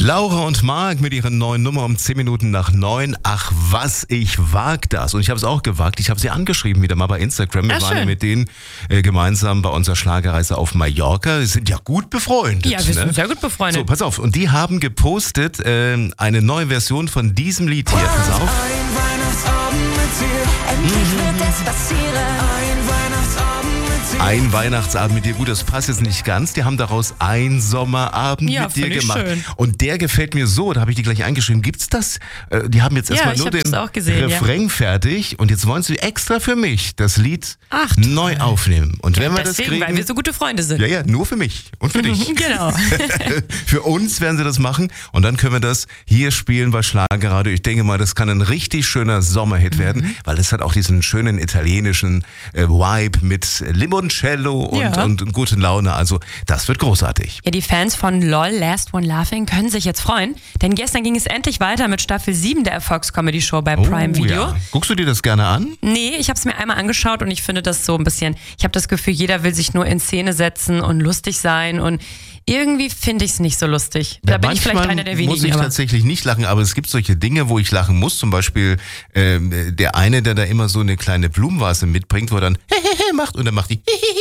Laura und Marc mit ihrer neuen Nummer um 10 Minuten nach 9. Ach was, ich wag das. Und ich habe es auch gewagt. Ich habe sie angeschrieben wieder mal bei Instagram. Wir waren ja mit denen gemeinsam bei unserer Schlagerreise auf Mallorca. Wir sind ja gut befreundet. Ja, wir sind sehr gut befreundet. So, pass auf. Und die haben gepostet eine neue Version von diesem Lied hier. Pass auf. Ein Weihnachtsabend mit dir. Endlich wird es passieren. Ein Weihnachtsabend mit dir. Ein Weihnachtsabend mit dir. Gut, das passt jetzt nicht ganz. Die haben daraus ein Sommerabend mit dir gemacht. Schön. Und der gefällt mir so. Da habe ich die gleich eingeschrieben. Gibt's das? Die haben jetzt erstmal nur den Refrain fertig. Und jetzt wollen sie extra für mich das Lied neu aufnehmen. Und wenn wir das kriegen, weil wir so gute Freunde sind. Ja, nur für mich und für dich. Genau. Für uns werden sie das machen. Und dann können wir das hier spielen bei Schlagerradio. Ich denke mal, das kann ein richtig schöner Sommerhit werden, weil es hat auch diesen schönen italienischen Vibe mit Limoncello und guten Laune. Also das wird großartig. Ja, die Fans von LOL, Last One Laughing, können sich jetzt freuen. Denn gestern ging es endlich weiter mit Staffel 7 der Erfolgs-Comedy-Show bei Prime Video. Ja. Guckst du dir das gerne an? Nee, ich habe es mir einmal angeschaut und ich finde das so ein bisschen, ich habe das Gefühl, jeder will sich nur in Szene setzen und lustig sein und irgendwie finde ich es nicht so lustig. Da bin ich vielleicht einer der wenigen. Muss ich tatsächlich nicht lachen, aber es gibt solche Dinge, wo ich lachen muss. Zum Beispiel der eine, der da immer so eine kleine Blumenvase mitbringt, wo er dann macht und dann macht die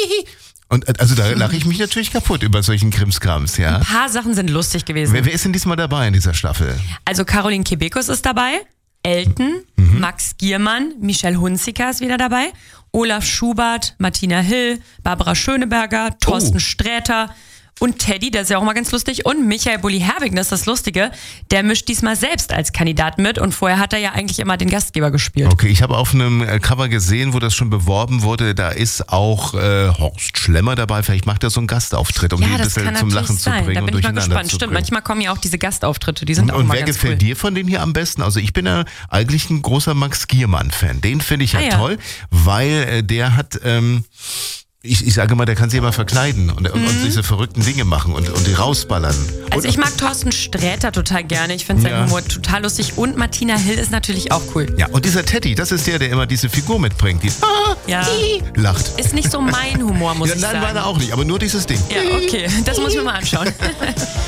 und also da lache ich mich natürlich kaputt über solchen Krimskrams, ja. Ein paar Sachen sind lustig gewesen. Wer ist denn diesmal dabei in dieser Staffel? Also Caroline Kebekus ist dabei, Elton, Max Giermann, Michelle Hunziker ist wieder dabei, Olaf Schubert, Martina Hill, Barbara Schöneberger, Thorsten Sträter und Teddy, der ist ja auch mal ganz lustig, und Michael Bulli-Herbig, das ist das Lustige, der mischt diesmal selbst als Kandidat mit und vorher hat er ja eigentlich immer den Gastgeber gespielt. Okay, ich habe auf einem Cover gesehen, wo das schon beworben wurde, da ist auch Horst Schlemmer dabei, vielleicht macht er so einen Gastauftritt, um die ein bisschen zum Lachen zu bringen. Da bin und ich mal gespannt. zu Stimmt, bringen. manchmal kommen ja auch diese Gastauftritte, die sind auch mal ganz cool. Und wer gefällt dir von denen hier am besten? Also ich bin ja eigentlich ein großer Max Giermann-Fan, den finde ich toll, weil der hat... Ich sage mal, der kann sich immer verkleiden und diese verrückten Dinge machen und die rausballern. Also ich mag Thorsten Sträter total gerne. Ich finde seinen Humor total lustig. Und Martina Hill ist natürlich auch cool. Ja, und dieser Teddy, das ist der immer diese Figur mitbringt, die lacht. Ist nicht so mein Humor, muss ich sagen. Nein, meiner auch nicht, aber nur dieses Ding. Ja, okay. Das muss ich mir mal anschauen.